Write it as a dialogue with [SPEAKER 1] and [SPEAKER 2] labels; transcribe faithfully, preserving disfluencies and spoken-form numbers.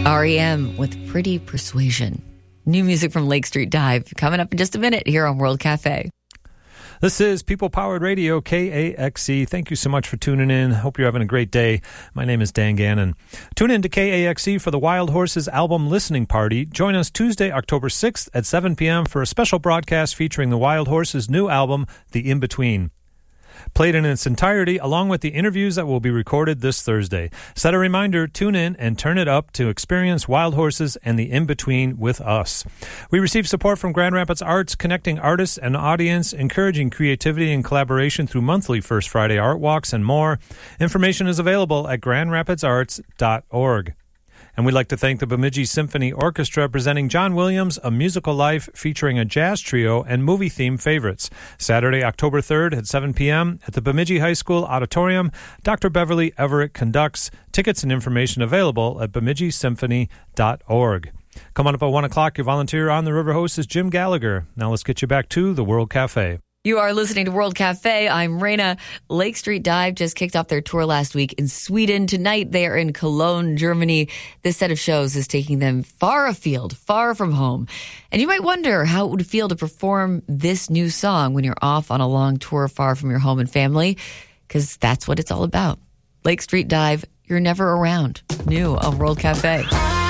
[SPEAKER 1] R E M with Pretty Persuasion. New music from Lake Street Dive coming up in just a minute here on World Cafe.
[SPEAKER 2] This is People Powered Radio, K A X E. Thank you so much for tuning in. Hope you're having a great day. My name is Dan Gannon. Tune in to K A X E for the Wild Horses album listening party. Join us Tuesday, October sixth at seven p.m. for a special broadcast featuring the Wild Horses' new album, The In-Between. Played in its entirety, along with the interviews that will be recorded this Thursday. Set a reminder, tune in and turn it up to experience Wild Horses and the In-Between with us. We receive support from Grand Rapids Arts, connecting artists and audience, encouraging creativity and collaboration through monthly First Friday art walks and more. Information is available at grand rapids arts dot org. And we'd like to thank the Bemidji Symphony Orchestra presenting John Williams, A Musical Life, featuring a jazz trio and movie-themed favorites. Saturday, October third at seven p.m. at the Bemidji High School Auditorium. Doctor Beverly Everett conducts. Tickets and information available at bemidji symphony dot org. Come on up at one o'clock. Your volunteer on the River Host is Jim Gallagher. Now let's get you back to the World Cafe.
[SPEAKER 1] You are listening to World Cafe. I'm Raina. Lake Street Dive just kicked off their tour last week in Sweden. Tonight, they are in Cologne, Germany. This set of shows is taking them far afield, far from home. And you might wonder how it would feel to perform this new song when you're off on a long tour far from your home and family, because that's what it's all about. Lake Street Dive, you're never around. New on World Cafe.